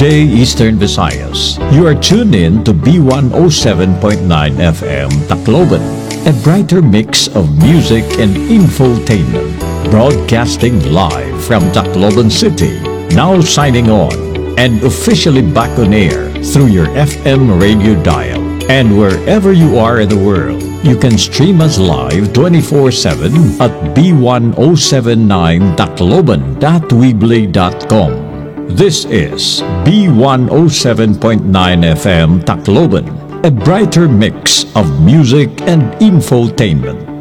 day, Eastern Visayas. You are tuned in to B107.9 FM Tacloban, a brighter mix of music and infotainment. Broadcasting live from Tacloban City. Now signing on and officially back on air through your FM radio dial. And wherever you are in the world, you can stream us live 24/7 at b107.9tacloban.weebly.com. This is B107.9 FM Tacloban, a brighter mix of music and infotainment.